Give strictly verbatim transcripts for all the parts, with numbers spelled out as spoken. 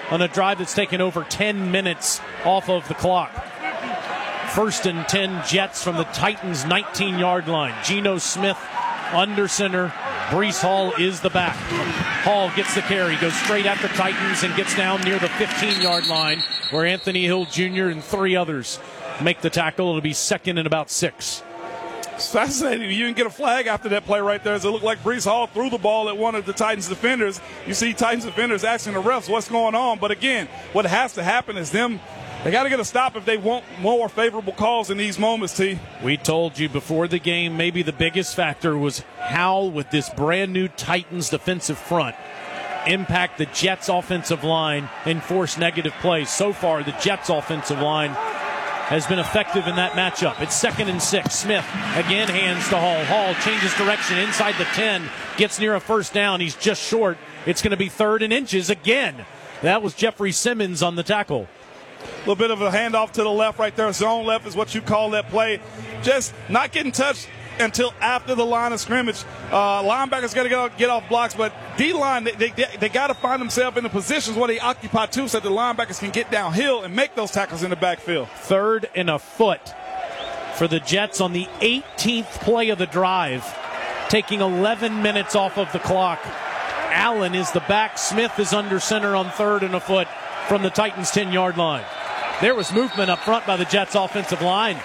on a drive that's taken over ten minutes off of the clock. First and ten Jets from the Titans' nineteen-yard line. Geno Smith under center. Breece Hall is the back. Hall gets the carry, goes straight at the Titans, and gets down near the fifteen-yard line where Anthony Hill Junior and three others make the tackle. It'll be second and about six. It's fascinating. You didn't get a flag after that play right there, as it looked like Breece Hall threw the ball at one of the Titans defenders. You see Titans defenders asking the refs what's going on. But again, what has to happen is them, they got to get a stop if they want more favorable calls in these moments, T. We told you before the game, maybe the biggest factor was how, with this brand new Titans defensive front, impact the Jets offensive line and force negative plays. So far, the Jets offensive line has been effective in that matchup. It's second and six. Smith again hands to Hall. Hall changes direction inside the ten, gets near a first down. He's just short. It's going to be third and inches again. That was Jeffrey Simmons on the tackle. A little bit of a handoff to the left right there. Zone left is what you call that play. Just not getting touched until after the line of scrimmage. Uh, linebackers got to get, get off blocks, but D-line, they, they, they got to find themselves in the positions where they occupy too, so that the linebackers can get downhill and make those tackles in the backfield. Third and a foot for the Jets on the eighteenth play of the drive, taking eleven minutes off of the clock. Allen is the back. Smith is under center on third and a foot from the Titans' ten-yard line. There was movement up front by the Jets' offensive line.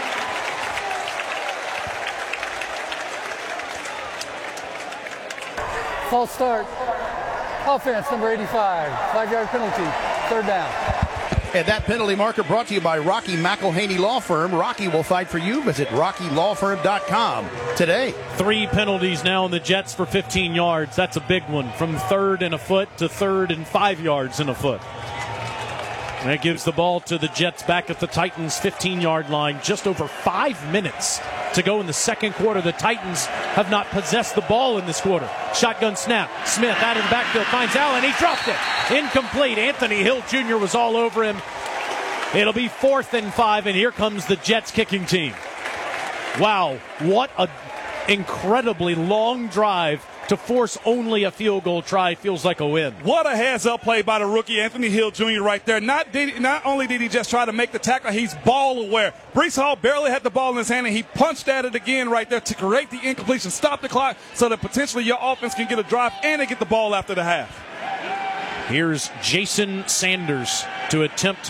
False start. Offense, number eighty-five. Five-yard penalty. Third down. And that penalty marker brought to you by Rocky McElhaney Law Firm. Rocky will fight for you. Visit rocky law firm dot com today. Three penalties now on the Jets for fifteen yards. That's a big one. From third and a foot to third and five yards and a foot. And that gives the ball to the Jets back at the Titans' fifteen-yard line. Just over five minutes to go in the second quarter. The Titans have not possessed the ball in this quarter. Shotgun snap. Smith out of the backfield finds Allen. He dropped it. Incomplete. Anthony Hill Junior was all over him. It'll be fourth and five, and here comes the Jets kicking team. Wow, what an incredibly long drive to force only a field goal try. Feels like a win. What a heads-up play by the rookie, Anthony Hill Junior right there. Not, did, not only did he just try to make the tackle, he's ball-aware. Breece Hall barely had the ball in his hand, and he punched at it again right there to create the incompletion, stop the clock, so that potentially your offense can get a drive and they get the ball after the half. Here's Jason Sanders to attempt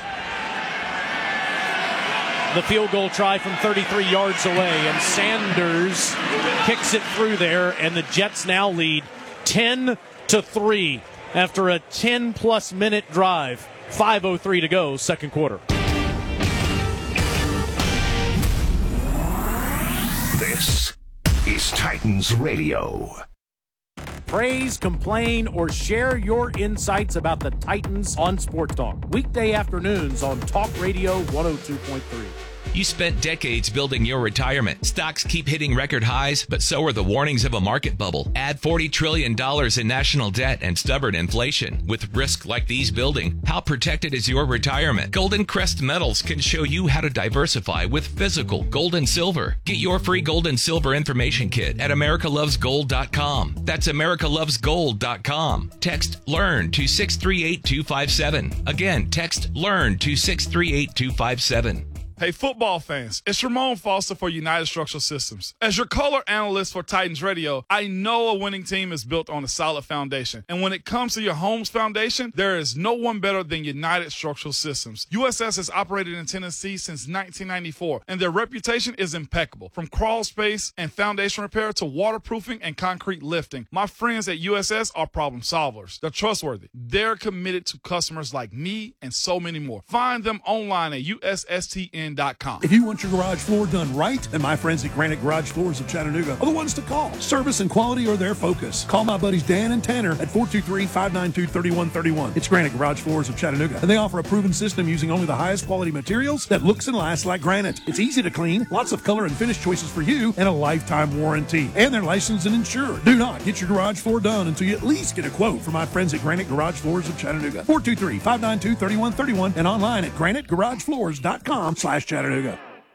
the field goal try from thirty-three yards away, and Sanders kicks it through there, and the Jets now lead ten to three after a ten-plus minute drive. five oh three to go, second quarter. This is Titans Radio. Praise, complain, or share your insights about the Titans on Sports Talk. Weekday afternoons on Talk Radio one oh two point three. You spent decades building your retirement. Stocks keep hitting record highs, but so are the warnings of a market bubble. Add forty trillion dollars in national debt and stubborn inflation. With risk like these building, how protected is your retirement? Golden Crest Metals can show you how to diversify with physical gold and silver. Get your free gold and silver information kit at america loves gold dot com. That's america loves gold dot com. Text LEARN to six three eight two five seven. Again, text LEARN to six three eight two five seven. Hey, football fans, it's Ramon Foster for United Structural Systems. As your color analyst for Titans Radio, I know a winning team is built on a solid foundation. And when it comes to your home's foundation, there is no one better than United Structural Systems. U S S has operated in Tennessee since nineteen ninety-four, and their reputation is impeccable. From crawl space and foundation repair to waterproofing and concrete lifting, my friends at U S S are problem solvers. They're trustworthy. They're committed to customers like me and so many more. Find them online at U S S T N dot com. If you want your garage floor done right, then my friends at Granite Garage Floors of Chattanooga are the ones to call. Service and quality are their focus. Call my buddies Dan and Tanner at four two three, five nine two, three one three one. It's Granite Garage Floors of Chattanooga, and they offer a proven system using only the highest quality materials that looks and lasts like granite. It's easy to clean, lots of color and finish choices for you, and a lifetime warranty. And they're licensed and insured. Do not get your garage floor done until you at least get a quote from my friends at Granite Garage Floors of Chattanooga. four two three, five nine two, three one three one and online at granite garage floors dot com slash Chattanooga.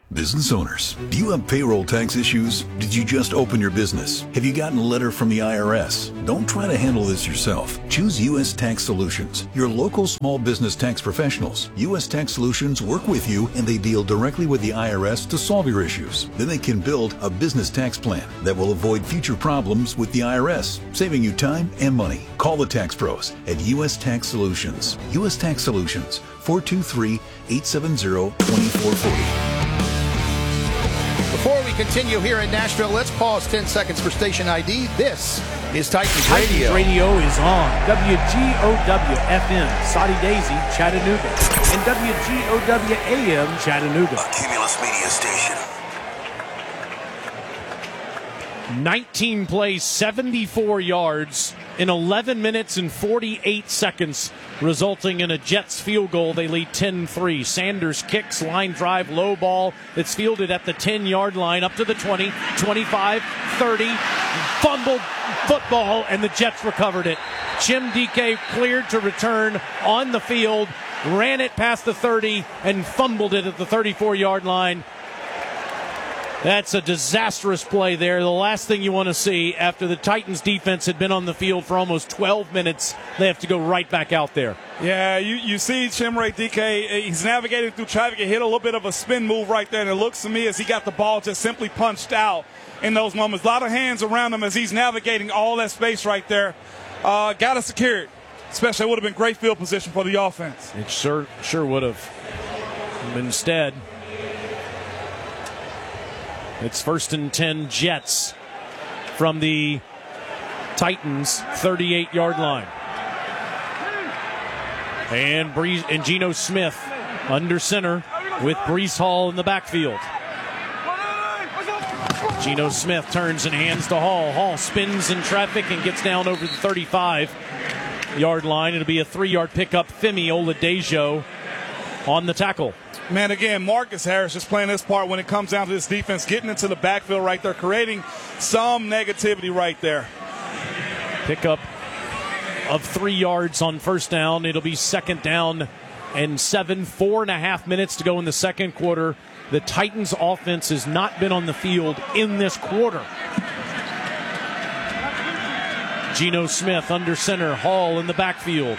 Business owners, do you have payroll tax issues? Did you just open your business? Have you gotten a letter from the I R S? Don't try to handle this yourself. Choose U S Tax Solutions, your local small business tax professionals. U S Tax Solutions work with you and they deal directly with the I R S to solve your issues. Then they can build a business tax plan that will avoid future problems with the I R S, saving you time and money. Call the tax pros at U S Tax Solutions. U S Tax Solutions, four two three, eight seven zero, two four four zero. Before we continue here in Nashville, let's pause ten seconds for station I D. This is Titans Radio. Titans Radio is on W G O W F M, Saudi Daisy, Chattanooga, and W G O W A M, Chattanooga. A Cumulus Media Station. nineteen plays, seventy-four yards in eleven minutes and forty-eight seconds, resulting in a Jets field goal. They lead ten three. Sanders kicks, line drive, low ball. It's fielded at the ten-yard line, up to the twenty, twenty-five, thirty. Fumbled football, and the Jets recovered it. Jim D K cleared to return on the field, ran it past the thirty, and fumbled it at the thirty-four-yard line. That's a disastrous play there. The last thing you want to see after the Titans defense had been on the field for almost twelve minutes, they have to go right back out there. Yeah, you, you see Chimere D K, he's navigating through traffic. He hit a little bit of a spin move right there, and it looks to me as he got the ball just simply punched out in those moments. A lot of hands around him as he's navigating all that space right there. Uh, got to secure it. Especially, it would have been great field position for the offense. It sure, sure would have. Instead, it's first and ten Jets from the Titans thirty-eight-yard line. And Breeze and Geno Smith under center with Breece Hall in the backfield. Geno Smith turns and hands to Hall. Hall spins in traffic and gets down over the thirty-five-yard line. It'll be a three-yard pickup. Femi Oladejo on the tackle. Man, again, Marcus Harris just playing this part when it comes down to this defense, getting into the backfield right there, creating some negativity right there. Pickup of three yards on first down. It'll be second down and seven. Four and a half minutes to go in the second quarter. The Titans' offense has not been on the field in this quarter. Geno Smith under center. Hall in the backfield.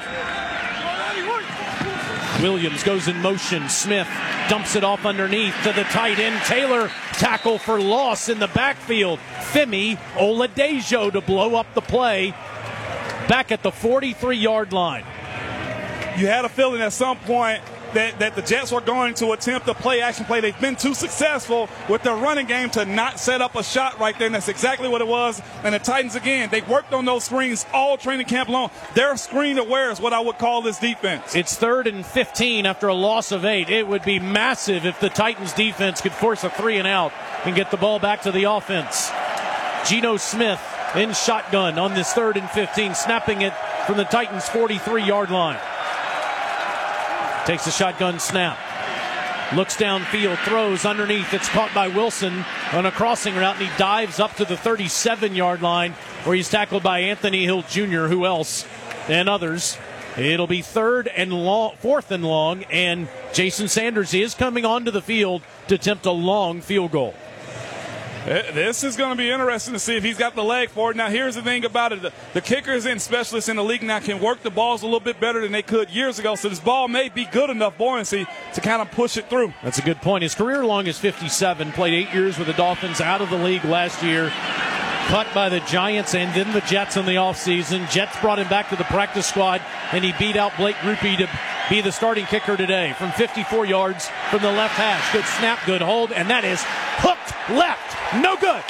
Williams goes in motion. Smith dumps it off underneath to the tight end. Taylor tackle for loss in the backfield. Femi Oladejo to blow up the play back at the forty-three-yard line. You had a feeling at some point that, that the Jets were going to attempt a play-action play. They've been too successful with their running game to not set up a shot right there, and that's exactly what it was. And the Titans, again, they worked on those screens all training camp long. They're screen aware is what I would call this defense. It's third and fifteen after a loss of eight. It would be massive if the Titans defense could force a three and out and get the ball back to the offense. Geno Smith in shotgun on this third and fifteen, snapping it from the Titans' forty-three-yard line. Takes a shotgun snap. Looks downfield, throws underneath. It's caught by Wilson on a crossing route, and he dives up to the thirty-seven-yard line where he's tackled by Anthony Hill Junior Who else? And others. It'll be third and long, fourth and long, and Jason Sanders is coming onto the field to attempt a long field goal. This is going to be interesting to see if he's got the leg for it. Now, here's the thing about it. The, the kickers and specialists in the league now can work the balls a little bit better than they could years ago, so this ball may be good enough buoyancy to kind of push it through. That's a good point. His career long is fifty-seven, played eight years with the Dolphins, out of the league last year, cut by the Giants and then the Jets in the offseason. Jets brought him back to the practice squad, and he beat out Blake Grupe to be the starting kicker today from fifty-four yards from the left hash. Good snap, good hold, and that is hooked left. No good.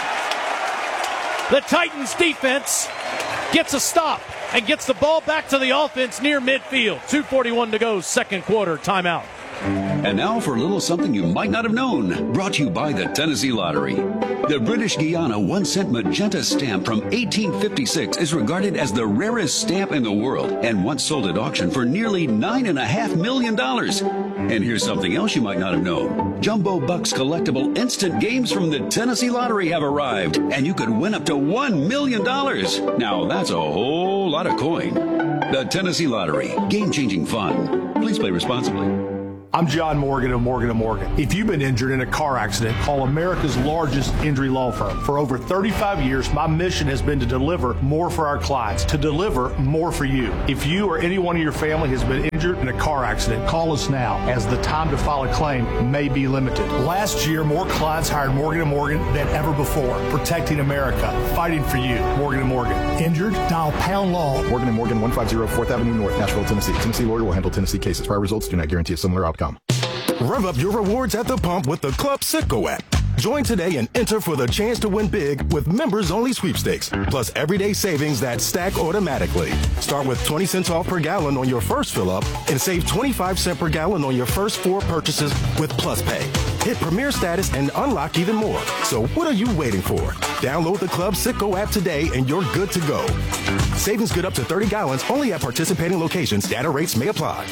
The Titans defense gets a stop and gets the ball back to the offense near midfield. two forty-one to go, second quarter, timeout. And now for a little something you might not have known, brought to you by the Tennessee Lottery. The British Guiana one-cent magenta stamp from eighteen fifty-six is regarded as the rarest stamp in the world and once sold at auction for nearly nine point five million dollars. And here's something else you might not have known. Jumbo Bucks collectible instant games from the Tennessee Lottery have arrived, and you could win up to one million dollars. Now that's a whole lot of coin. The Tennessee Lottery, game-changing fun. Please play responsibly. I'm John Morgan of Morgan and Morgan. If you've been injured in a car accident, call America's largest injury law firm. For over thirty-five years, my mission has been to deliver more for our clients, to deliver more for you. If you or anyone in your family has been injured in a car accident, call us now, as the time to file a claim may be limited. Last year, more clients hired Morgan and Morgan than ever before, protecting America, fighting for you. Morgan and Morgan. Injured? Dial pound law. Morgan and Morgan, one fifty fourth Avenue North, Nashville, Tennessee. Tennessee lawyer will handle Tennessee cases. Prior results do not guarantee a similar outcome. Rev up your rewards at the pump with the Club Citgo app. Join today and enter for the chance to win big with members-only sweepstakes, plus everyday savings that stack automatically. Start with twenty cents off per gallon on your first fill-up and save twenty-five cents per gallon on your first four purchases with Plus Pay. Hit Premier status and unlock even more. So what are you waiting for? Download the Club Citgo app today and you're good to go. Savings good up to thirty gallons only at participating locations. Data rates may apply.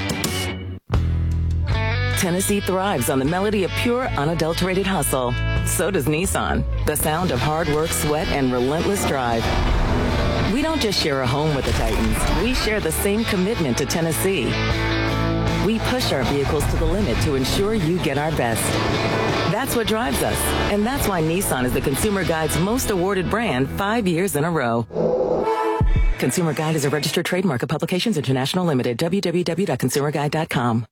Tennessee thrives on the melody of pure, unadulterated hustle. So does Nissan, the sound of hard work, sweat, and relentless drive. We don't just share a home with the Titans. We share the same commitment to Tennessee. We push our vehicles to the limit to ensure you get our best. That's what drives us, and that's why Nissan is the Consumer Guide's most awarded brand five years in a row. Consumer Guide is a registered trademark of Publications International Limited, w w w dot consumer guide dot com.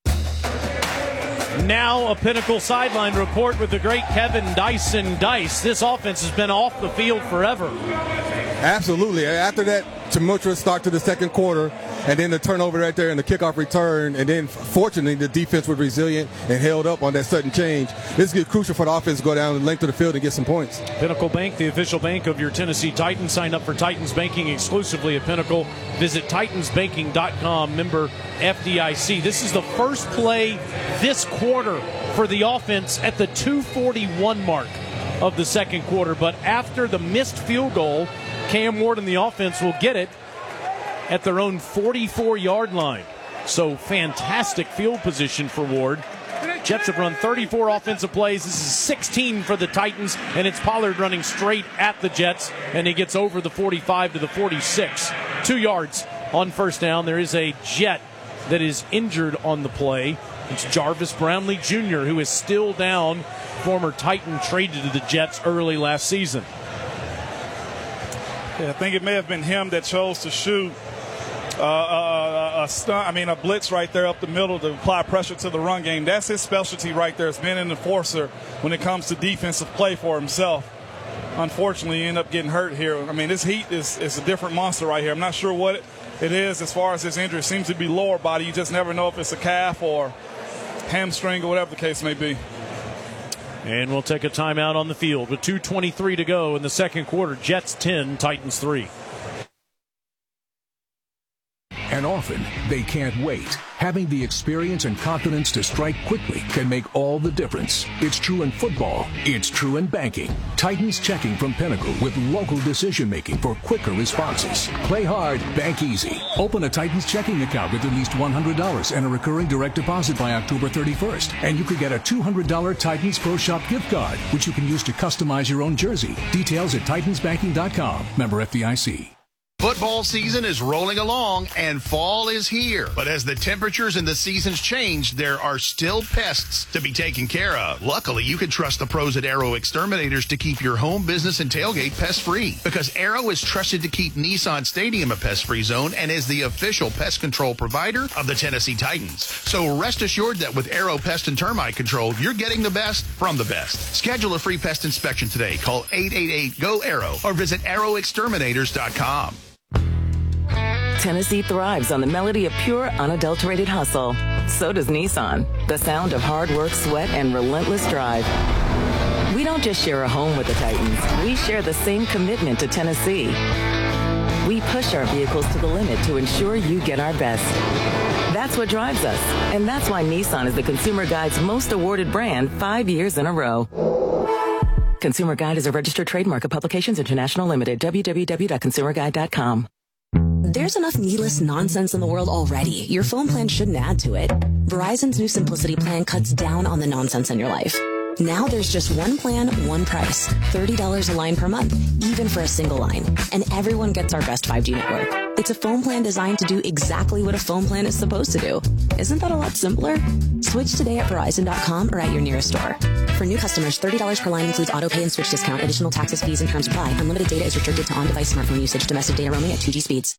Now a Pinnacle sideline report with the great Kevin Dyson Dice. This offense has been off the field forever. Absolutely. After that tumultuous start to the second quarter, and then the turnover right there and the kickoff return, and then fortunately the defense was resilient and held up on that sudden change. This is crucial for the offense to go down the length of the field and get some points. Pinnacle Bank, the official bank of your Tennessee Titans. Sign up for Titans Banking exclusively at Pinnacle. Visit titans banking dot com, member F D I C. This is the first play this quarter for the offense at the two forty-one mark of the second quarter. But after the missed field goal, Cam Ward and the offense will get it at their own forty-four-yard line. So fantastic field position for Ward. Jets have run thirty-four offensive plays. This is sixteen for the Titans, and it's Pollard running straight at the Jets, and he gets over the forty-five to the forty-six. Two yards on first down. There is a Jet that is injured on the play. It's Jarvis Brownlee Junior, who is still down. Former Titan traded to the Jets early last season. Yeah, I think it may have been him that chose to shoot uh, a, a stunt, I mean a blitz right there up the middle to apply pressure to the run game. That's his specialty right there. It's been an enforcer when it comes to defensive play for himself. Unfortunately, he ended up getting hurt here. I mean, this heat is, is a different monster right here. I'm not sure what it, it is as far as his injury. It seems to be lower body. You just never know if it's a calf or hamstring or whatever the case may be. And we'll take a timeout on the field with two twenty-three to go in the second quarter. Jets ten, Titans three. And often, they can't wait. Having the experience and confidence to strike quickly can make all the difference. It's true in football. It's true in banking. Titans Checking from Pinnacle with local decision-making for quicker responses. Play hard, bank easy. Open a Titans checking account with at least one hundred dollars and a recurring direct deposit by October thirty-first. And you could get a two hundred dollars Titans Pro Shop gift card, which you can use to customize your own jersey. Details at titans banking dot com. Member F D I C. Football season is rolling along and fall is here. But as the temperatures and the seasons change, there are still pests to be taken care of. Luckily, you can trust the pros at Arrow Exterminators to keep your home business and tailgate pest-free. Because Arrow is trusted to keep Nissan Stadium a pest-free zone and is the official pest control provider of the Tennessee Titans. So rest assured that with Arrow Pest and Termite Control, you're getting the best from the best. Schedule a free pest inspection today. Call eight eight eight, G O, Arrow or visit arrow exterminators dot com. Tennessee thrives on the melody of pure, unadulterated hustle. So does Nissan, the sound of hard work, sweat, and relentless drive. We don't just share a home with the Titans. We share the same commitment to Tennessee. We push our vehicles to the limit to ensure you get our best. That's what drives us, and that's why Nissan is the Consumer Guide's most awarded brand five years in a row. Consumer Guide is a registered trademark of Publications International Limited, w w w dot consumer guide dot com. There's enough needless nonsense in the world already. Your phone plan shouldn't add to it. Verizon's new Simplicity plan cuts down on the nonsense in your life. Now there's just one plan, one price. thirty dollars a line per month, even for a single line. And everyone gets our best five G network. It's a phone plan designed to do exactly what a phone plan is supposed to do. Isn't that a lot simpler? Switch today at Verizon dot com or at your nearest store. For new customers, thirty dollars per line includes auto pay and switch discount. Additional taxes, fees, and terms apply. Unlimited data is restricted to on-device smartphone usage. Domestic data roaming at two G speeds.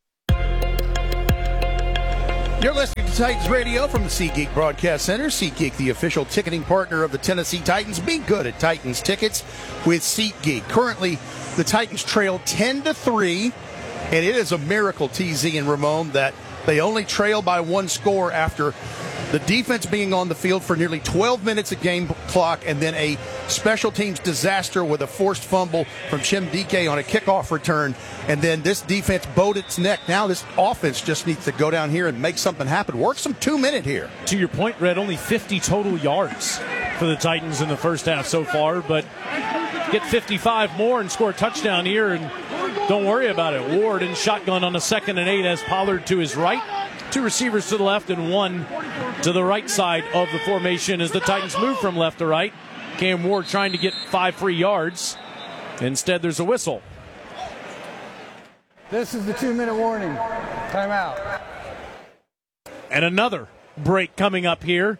You're listening to Titans Radio from the SeatGeek Broadcast Center. SeatGeek, the official ticketing partner of the Tennessee Titans. Be good at Titans tickets with SeatGeek. Currently, the Titans trail ten to three, and it is a miracle, T Z and Ramon, that they only trail by one score after the defense being on the field for nearly twelve minutes of game clock, and then a special teams disaster with a forced fumble from Chim Dike on a kickoff return. And then this defense bowed its neck. Now this offense just needs to go down here and make something happen. Work some two-minute here. To your point, Red, only fifty total yards for the Titans in the first half so far, but get fifty-five more and score a touchdown here, and don't worry about it. Ward in shotgun on a second and eight has Pollard to his right. Two receivers to the left and one to the right side of the formation as the Titans move from left to right. Cam Ward trying to get five free yards. Instead, there's a whistle. This is the two-minute warning. Timeout. And another break coming up here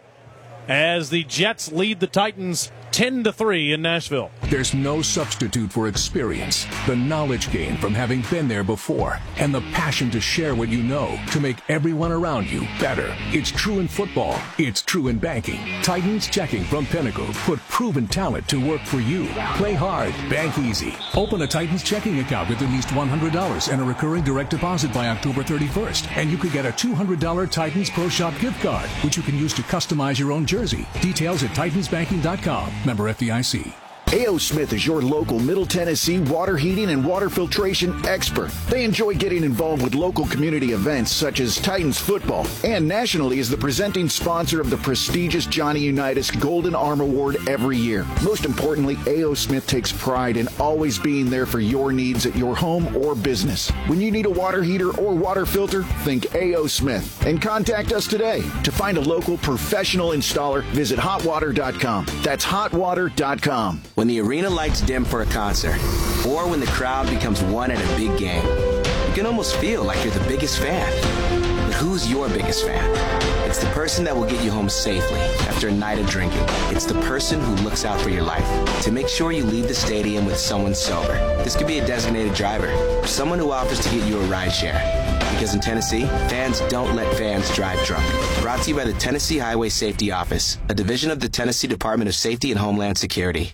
as the Jets lead the Titans ten to three in Nashville. There's no substitute for experience, the knowledge gained from having been there before, and the passion to share what you know to make everyone around you better. It's true in football. It's true in banking. Titans Checking from Pinnacle put proven talent to work for you. Play hard, bank easy. Open a Titans checking account with at least one hundred dollars and a recurring direct deposit by October thirty-first, and you could get a two hundred dollars Titans Pro Shop gift card, which you can use to customize your own jersey. Details at titans banking dot com. Member F D I C. A O. Smith is your local Middle Tennessee water heating and water filtration expert. They enjoy getting involved with local community events such as Titans football, and nationally is the presenting sponsor of the prestigious Johnny Unitas Golden Arm Award every year. Most importantly, A O. Smith takes pride in always being there for your needs at your home or business. When you need a water heater or water filter, think A O. Smith and contact us today. To find a local professional installer, visit hot water dot com. That's hot water dot com. When the arena lights dim for a concert, or when the crowd becomes one at a big game, you can almost feel like you're the biggest fan. But who's your biggest fan? It's the person that will get you home safely after a night of drinking. It's the person who looks out for your life to make sure you leave the stadium with someone sober. This could be a designated driver or someone who offers to get you a ride share. Because in Tennessee, fans don't let fans drive drunk. Brought to you by the Tennessee Highway Safety Office, a division of the Tennessee Department of Safety and Homeland Security.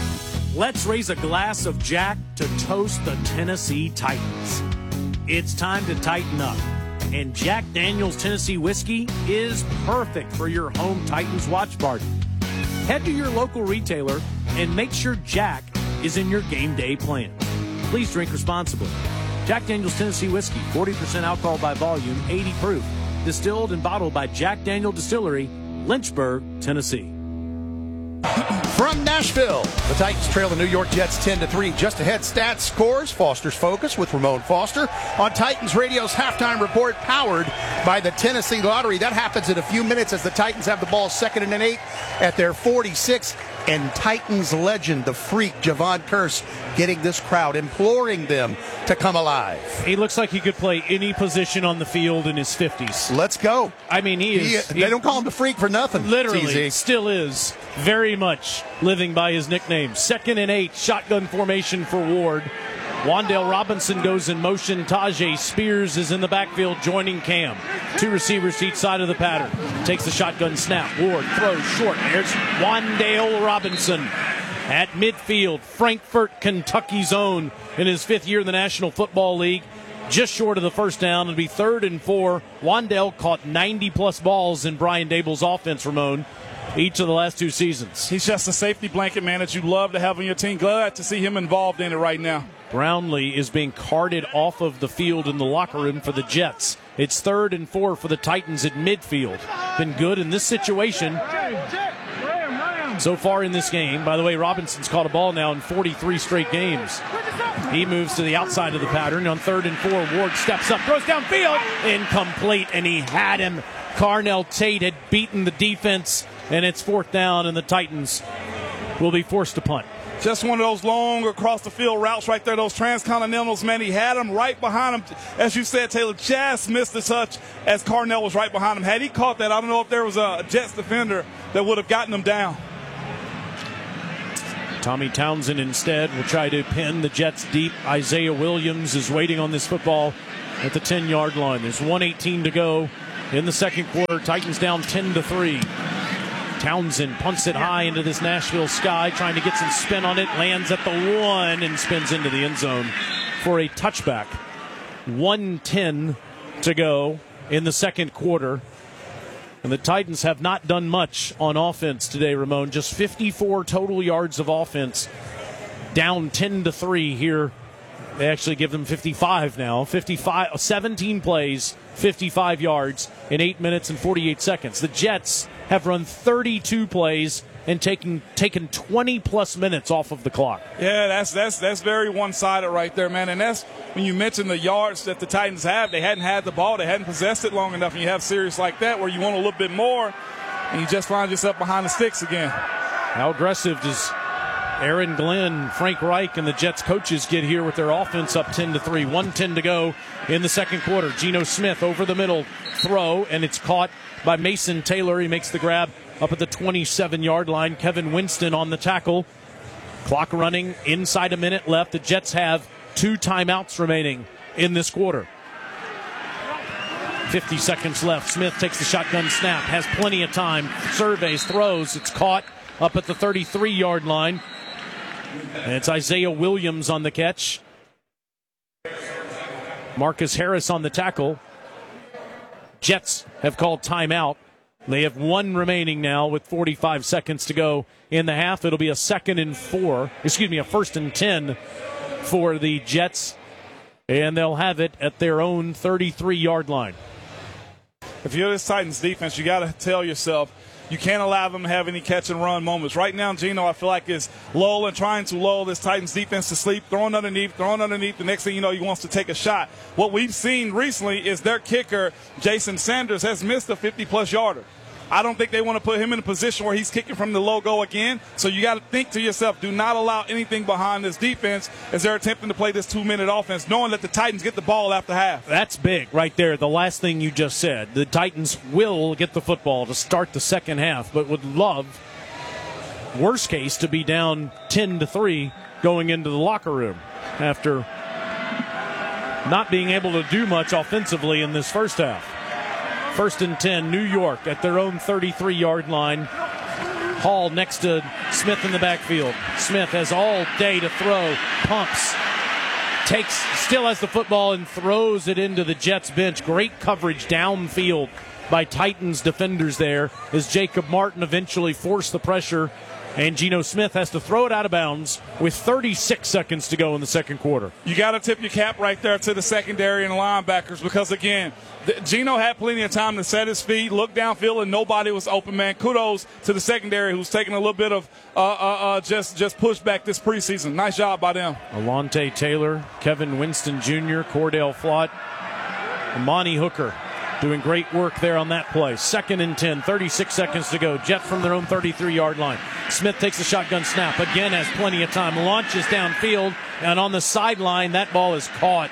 Let's raise a glass of Jack to toast the Tennessee Titans. It's time to tighten up. And Jack Daniel's Tennessee Whiskey is perfect for your home Titans watch party. Head to your local retailer and make sure Jack is in your game day plan. Please drink responsibly. Jack Daniel's Tennessee Whiskey, forty percent alcohol by volume, eighty proof. Distilled and bottled by Jack Daniel Distillery, Lynchburg, Tennessee. From Nashville, the Titans trail the New York Jets ten to three. Just ahead, stats, scores, Foster's Focus with Ramon Foster on Titans Radio's halftime report, powered by the Tennessee Lottery. That happens in a few minutes as the Titans have the ball second and an eight at their forty-six. And Titans legend, the freak, Javon Curse, getting this crowd, imploring them to come alive. He looks like he could play any position on the field in his fifties. Let's go. I mean, he is. He, they don't call him the freak for nothing. Literally, T Z. still is very much living by his nickname. Second and eight, shotgun formation for Ward. Wan'Dale Robinson goes in motion. Tajay Spears is in the backfield joining Cam. Two receivers to each side of the pattern. Takes the shotgun snap. Ward throws short. There's Wan'Dale Robinson at midfield. Frankfort, Kentucky's own, in his fifth year in the National Football League. Just short of the first down. It'll be third and four. Wan'Dale caught ninety-plus balls in Brian Dable's offense, Ramon, each of the last two seasons. He's just a safety blanket, man, that you love to have on your team. Glad to see him involved in it right now. Brownlee is being carted off of the field in the locker room for the Jets. It's third and four for the Titans at midfield. Been good in this situation so far in this game. By the way, Robinson's caught a ball now in forty-three straight games. He moves to the outside of the pattern. On third and four, Ward steps up, throws downfield, incomplete, and he had him. Carnell Tate had beaten the defense, and it's fourth down, and the Titans will be forced to punt. Just one of those long across the field routes right there, those transcontinentals, man. He had him right behind him. As you said, Taylor just missed the touch as Carnell was right behind him. Had he caught that, I don't know if there was a Jets defender that would have gotten him down. Tommy Townsend instead will try to pin the Jets deep. Isaiah Williams is waiting on this football at the ten-yard line. There's one eighteen to go in the second quarter. Titans down ten to three. Townsend punts it high into this Nashville sky, trying to get some spin on it. Lands at the one and spins into the end zone for a touchback. one ten to go in the second quarter. And the Titans have not done much on offense today, Ramon. Just fifty-four total yards of offense. Down ten to three here. They actually give them fifty-five now. fifty-five, seventeen plays, fifty-five yards in eight minutes and forty-eight seconds. The Jets have run thirty-two plays and taken taken twenty-plus minutes off of the clock. Yeah, that's that's that's very one-sided right there, man. And that's when you mention the yards that the Titans have. They hadn't had the ball. They hadn't possessed it long enough. And you have series like that where you want a little bit more, and you just find yourself behind the sticks again. How aggressive does Aaron Glenn, Frank Reich, and the Jets coaches get here with their offense up ten to three. one ten to go in the second quarter. Geno Smith over the middle throw, and it's caught by Mason Taylor. He makes the grab up at the twenty-seven-yard line. Kevin Winston on the tackle. Clock running, inside a minute left. The Jets have two timeouts remaining in this quarter. fifty seconds left. Smith takes the shotgun snap, has plenty of time, surveys, throws. It's caught up at the thirty-three-yard line. And it's Isaiah Williams on the catch. Marcus Harris on the tackle. Jets have called timeout. They have one remaining now with forty-five seconds to go in the half. It'll be a second and four, excuse me, a first and ten for the Jets. And they'll have it at their own thirty-three-yard line. If you're this Titans defense, you got to tell yourself, you can't allow them to have any catch-and-run moments. Right now, Geno, I feel like, is lulling, trying to lull this Titans defense to sleep, throwing underneath, throwing underneath. The next thing you know, he wants to take a shot. What we've seen recently is their kicker, Jason Sanders, has missed a fifty-plus yarder. I don't think they want to put him in a position where he's kicking from the logo again. So you got to think to yourself, do not allow anything behind this defense as they're attempting to play this two-minute offense, knowing that the Titans get the ball after half. That's big right there, the last thing you just said. The Titans will get the football to start the second half, but would love, worst case, to be down ten to three going into the locker room after not being able to do much offensively in this first half. First and ten, New York at their own thirty-three-yard line. Hall next to Smith in the backfield. Smith has all day to throw, pumps, takes, still has the football and throws it into the Jets bench. Great coverage downfield by Titans defenders there as Jacob Martin eventually forced the pressure, and Geno Smith has to throw it out of bounds with thirty-six seconds to go in the second quarter. You got to tip your cap right there to the secondary and the linebackers because, again, Geno had plenty of time to set his feet, look downfield, and nobody was open, man. Kudos to the secondary who's taking a little bit of uh, uh, uh, just, just pushback this preseason. Nice job by them. Alontae Taylor, Kevin Winston Junior, Cordell Flott, Amani Hooker doing great work there on that play. Second and ten, thirty-six seconds to go. Jets from their own thirty-three-yard line. Smith takes the shotgun snap. Again has plenty of time. Launches downfield, and on the sideline, that ball is caught.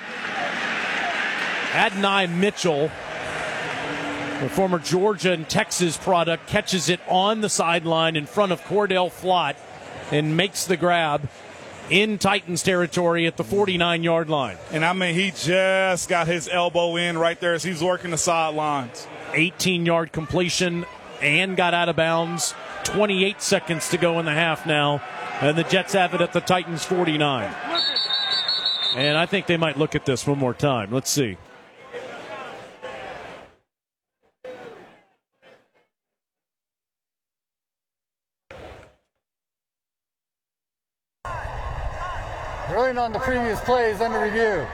Adonai Mitchell, the former Georgia and Texas product, catches it on the sideline in front of Cordell Flott and makes the grab in Titans territory at the forty-nine-yard line. And, I mean, he just got his elbow in right there as he's working the sidelines. eighteen-yard completion and got out of bounds. twenty-eight seconds to go in the half now, and the Jets have it at the Titans forty-nine. And I think they might look at this one more time. Let's see. Drawing on the previous plays under review.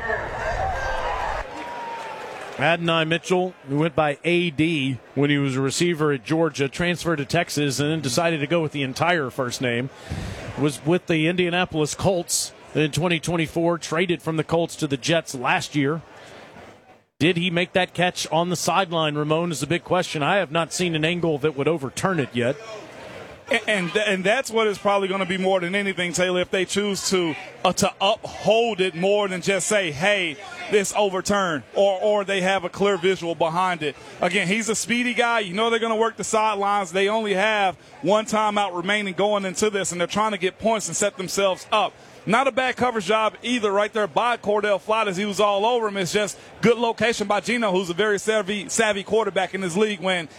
Adonai Mitchell, who went by A D when he was a receiver at Georgia, transferred to Texas and then decided to go with the entire first name, was with the Indianapolis Colts in twenty twenty-four, traded from the Colts to the Jets last year. Did he make that catch on the sideline, Ramon, is the big question. I have not seen an angle that would overturn it yet. And, and and that's what it's probably going to be more than anything, Taylor, if they choose to uh, to uphold it more than just say, hey, this overturned, or or they have a clear visual behind it. Again, he's a speedy guy. You know they're going to work the sidelines. They only have one timeout remaining going into this, and they're trying to get points and set themselves up. Not a bad coverage job either right there by Cordell Flott as he was all over him. It's just good location by Geno, who's a very savvy, savvy quarterback in this league when